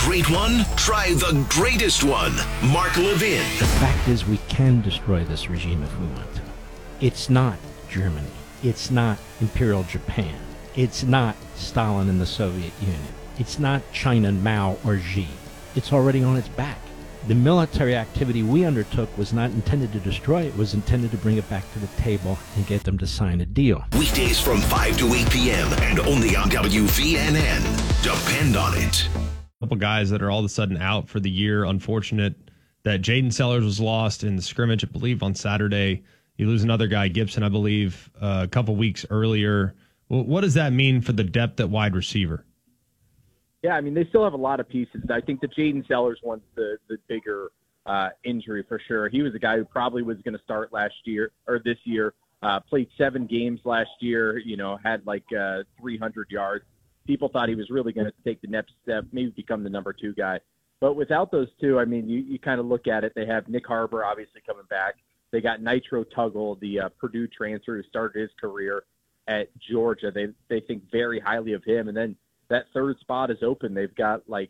great one? Try the greatest one. Mark Levin. The fact is we can destroy this regime if we want to. It's not Germany. It's not Imperial Japan. It's not Stalin and the Soviet Union. It's not China, Mao, or Xi. It's already on its back. The military activity we undertook was not intended to destroy it. It was intended to bring it back to the table and get them to sign a deal. Weekdays from 5 to 8 p.m. and only on WVNN. Depend on it. A couple guys that are all of a sudden out for the year. Unfortunate that Jaden Sellers was lost in the scrimmage, I believe, on Saturday. You lose another guy, Gibson, I believe, a couple weeks earlier. What does that mean for the depth at wide receiver? Yeah, I mean, they still have a lot of pieces. I think the Jaden Sellers one's the bigger injury for sure. He was a guy who probably was going to start this year, played 7 games last year, had like 300 yards. People thought he was really going to take the next step, maybe become the number 2 guy. But without those two, I mean, you kind of look at it. They have Nick Harbor obviously coming back. They got Nitro Tuggle, the Purdue transfer who started his career at Georgia. They think very highly of him. And then that third spot is open. They've got like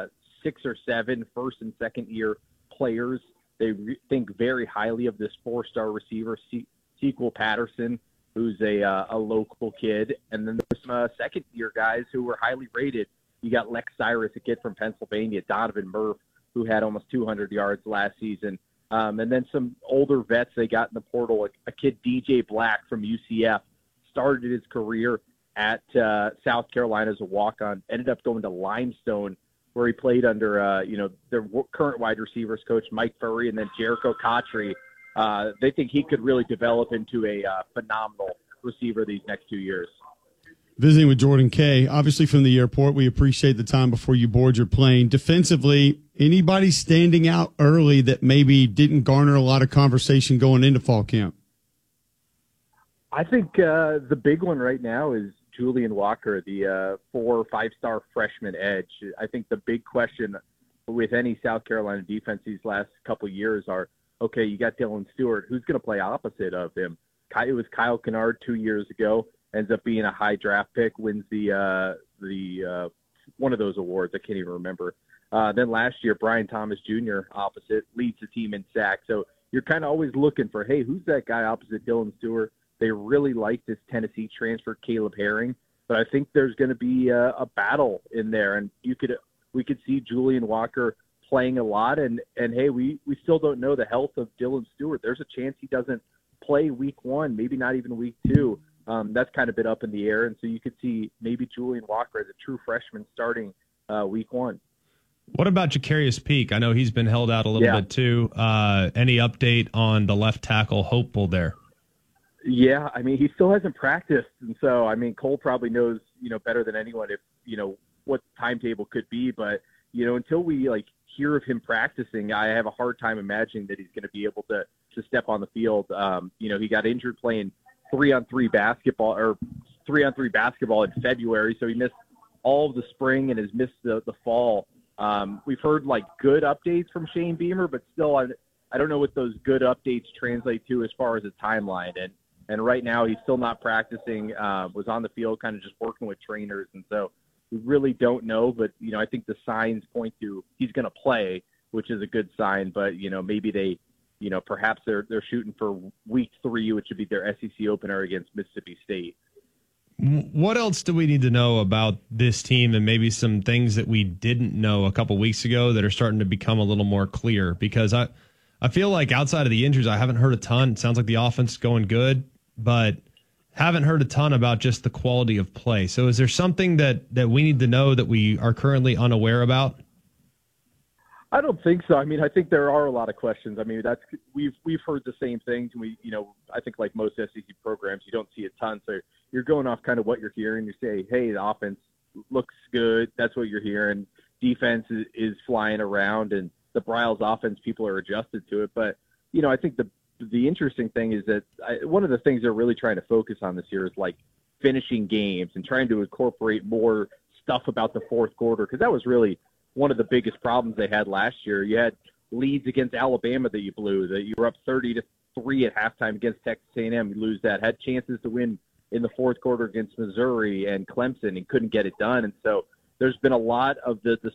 6 or 7 first and second year players. They think very highly of this 4-star receiver, Sequel Patterson, who's a local kid. And then there's some second year guys who were highly rated. You got Lex Cyrus, a kid from Pennsylvania, Donovan Murph, who had almost 200 yards last season. And then some older vets they got in the portal, a kid DJ Black from UCF, started his career at South Carolina as a walk-on, ended up going to Limestone, where he played under, their current wide receivers coach, Mike Furry, and then Jericho Cotry. They think he could really develop into a phenomenal receiver these next 2 years. Visiting with Jordan Kay, obviously from the airport. We appreciate the time before you board your plane. Defensively, anybody standing out early that maybe didn't garner a lot of conversation going into fall camp? I think the big one right now is Julian Walker, the 4- or 5-star freshman edge. I think the big question with any South Carolina defense these last couple of years are, okay, you got Dylan Stewart. Who's going to play opposite of him? It was Kyle Kennard 2 years ago, ends up being a high draft pick, wins the one of those awards. I can't even remember. Then last year, Brian Thomas Jr. opposite leads the team in sacks. So you're kind of always looking for, hey, who's that guy opposite Dylan Stewart? They really like this Tennessee transfer, Caleb Herring, but I think there's going to be a battle in there, and we could see Julian Walker playing a lot, and hey, we still don't know the health of Dylan Stewart. There's a chance he doesn't play week 1, maybe not even week 2. That's kind of been up in the air, and so you could see maybe Julian Walker as a true freshman starting week 1. What about Jacarius Peak? I know he's been held out a little bit too. Any update on the left tackle hopeful there? Yeah, I mean, he still hasn't practiced, and so, I mean, Cole probably knows, better than anyone if, what timetable could be, but, until we, hear of him practicing, I have a hard time imagining that he's going to be able to step on the field. He got injured playing 3-on-3 basketball in February, so he missed all of the spring and has missed the fall. We've heard, good updates from Shane Beamer, but still, I don't know what those good updates translate to as far as a timeline, and right now he's still not practicing, was on the field kind of just working with trainers. And so we really don't know, but, I think the signs point to he's going to play, which is a good sign. But, maybe they, perhaps they're shooting for week 3, which would be their SEC opener against Mississippi State. What else do we need to know about this team and maybe some things that we didn't know a couple weeks ago that are starting to become a little more clear? Because I feel like outside of the injuries, I haven't heard a ton. It sounds like the offense is going good, but haven't heard a ton about just the quality of play. So is there something that we need to know that we are currently unaware about? I don't think so. I mean, I think there are a lot of questions. I mean, we've heard the same things. I think like most SEC programs, you don't see a ton. So you're going off kind of what you're hearing. You say, hey, the offense looks good. That's what you're hearing. Defense is flying around, and the Briles offense, people are adjusted to it. But, I think the interesting thing is that one of the things they're really trying to focus on this year is finishing games and trying to incorporate more stuff about the fourth quarter, because that was really one of the biggest problems they had last year. You had leads against Alabama that you blew, that you were up 30-3 at halftime against Texas A&M. You lose that. Had chances to win in the fourth quarter against Missouri and Clemson and couldn't get it done. And so there's been a lot of the